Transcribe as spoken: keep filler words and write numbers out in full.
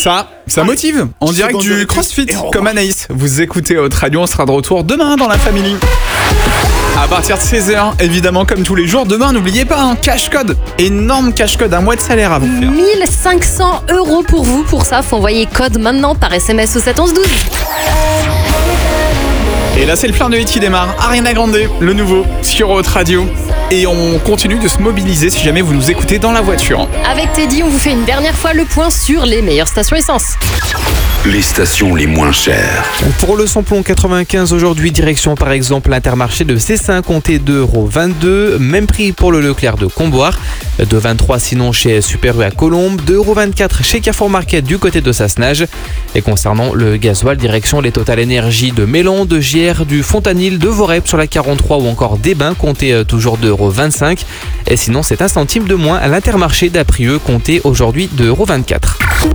Ça, ça Ouais. motive. En direct Seconde du de CrossFit, recul. Et on comme Anaïs. Vous écoutez Haute Radio, on sera de retour demain dans la Family. À partir de seize heures, évidemment, comme tous les jours. Demain, n'oubliez pas un cash code. Énorme cash code, un mois de salaire à vous faire. mille cinq cents euros pour vous. Pour ça, faut envoyer code maintenant par S M S au sept onze douze. Et là, c'est le plein de hits qui démarre. Ariana Grande, le nouveau, sur Haute Radio. Et on continue de se mobiliser si jamais vous nous écoutez dans la voiture. Avec Teddy, on vous fait une dernière fois le point sur les meilleures stations essence. Les stations les moins chères. Pour le samplon quatre-vingt-quinze aujourd'hui, direction par exemple l'Intermarché de Cessin, comptez deux euros vingt-deux. Même prix pour le Leclerc de Comboire, deux euros vingt-trois sinon chez Super U à Colombes, deux euros vingt-quatre chez Carrefour Market du côté de Sassenage. Et concernant le gasoil, direction les Total Énergie de Mélan, de G R, du Fontanil, de Vorep sur la quarante-trois ou encore des Bains, comptez toujours deux euros vingt-cinq. Et sinon c'est un centime de moins à l'Intermarché d'Aprieux, comptez aujourd'hui deux euros vingt-quatre.